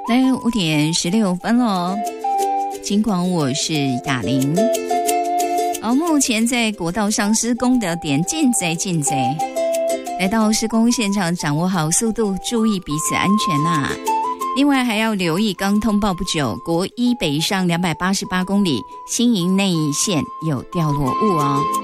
来5:16咯，尽管我是雅玲。目前在国道上施工的点尽贼，来到施工现场掌握好速度，注意彼此安全啊。另外还要留意刚通报不久国一北上288公里新营内线有掉落物哦。